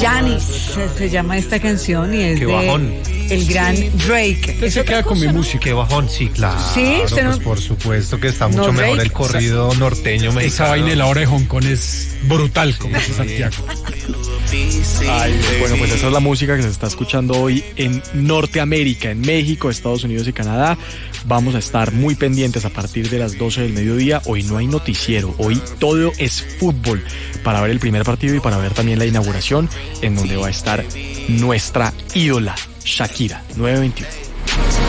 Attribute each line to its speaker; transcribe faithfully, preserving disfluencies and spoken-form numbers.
Speaker 1: Janis se llama esta canción y es
Speaker 2: Qué
Speaker 1: de
Speaker 2: bajón.
Speaker 1: el gran Drake.
Speaker 3: Usted se queda con mi música.
Speaker 2: Qué bajón, sí, claro.
Speaker 1: Sí, usted
Speaker 2: pues
Speaker 1: no-
Speaker 2: por supuesto que está mucho
Speaker 1: No,
Speaker 2: mejor
Speaker 1: Drake.
Speaker 2: el corrido norteño mexicano.
Speaker 3: Esa vaina de la hora de Hong Kong es brutal, como dice Santiago.
Speaker 4: Ay, bueno, pues esa es la música que se está escuchando hoy en Norteamérica, en México, Estados Unidos y Canadá. Vamos a estar muy pendientes a partir de las doce del mediodía. Hoy no hay noticiero, hoy todo es fútbol para ver el primer partido y para ver también la inauguración en donde va a estar nuestra ídola, Shakira, nueve veintiuno.